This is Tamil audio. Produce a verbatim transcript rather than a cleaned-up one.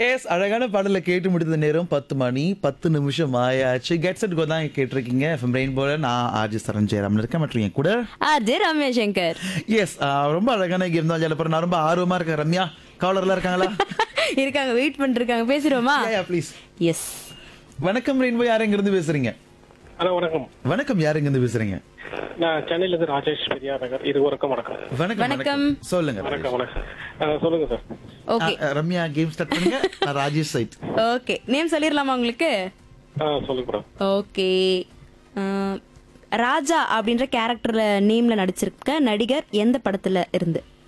எஸ் அழகான பாடலை கேட்டு முடித்த நேரம் பத்து மணி பத்து நிமிஷம் ஆயாச்சு. கெட் செட் கோ தான் கேட்டிருக்கீங்க எஃப்எம் ரெயின்போல. நான் ஆர்ஜி சரண் ஜெயராமன் இருக்கேன் மற்றும் என் கூட ஆர்ஜே ரம்யா சங்கர். எஸ் ரொம்ப அழகான கேம் தான் ஜலப்பறம். நான் ரொம்ப ஆர்வமா இருக்கேன். ரம்யா காலர்லாம் இருக்காங்களா? இருக்காங்க, வெயிட் பண்ணிட்டு இருக்காங்க. பேசிடுவோமா? ப்ளீஸ். எஸ். வணக்கம் ரெயின்போ, யார் எங்க இருந்து பேசுறீங்க? ஹலோ வணக்கம். வணக்கம், யார் எங்க இருந்து பேசுறீங்க? நான் சென்னையில இருந்து ராஜேஷ் பெரியார் நகர். இது வணக்கம். வணக்கம் வணக்கம். வணக்கம். சொல்லுங்க. வணக்கம் வணக்கம் அஹ், சொல்லுங்க சார். ஓகே ஆ, ரம்யா கேம் ஸ்டார்ட் பண்ணுங்க. நான் ராஜேஷ் சைட். ஓகே, நேம் சொல்லிடலாமா உங்களுக்கு? ஆ சொல்லுங்க மேடம். ஓகே. ராஜா அப்படின்ற கேரக்டர்ல நேம்ல நடிச்சிருக்க நடிகர் எந்த படத்துல இருந்து?